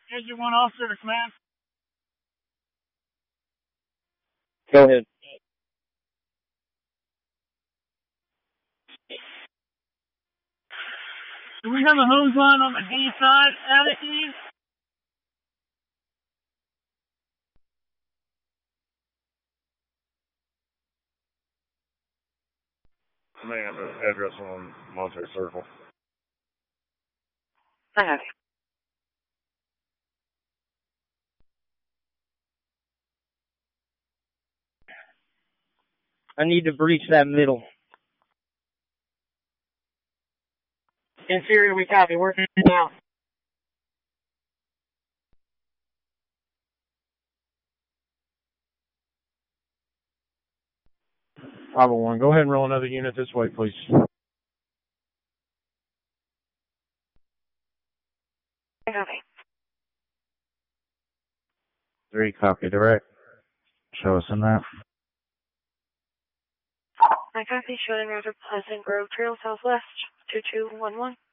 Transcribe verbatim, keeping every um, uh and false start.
Engine one officer to command. Go ahead. Do we have a hose line on the D side? Attic east? Man, the address on Monterey Circle. I have you. I need to breach that middle. Interior, we copy. Working now. five oh one, go ahead and roll another unit this way, please. I copy. Three, copy, direct. Show us in that. I copy. Showing route of Pleasant Grove Trail, Southwest, two two one one.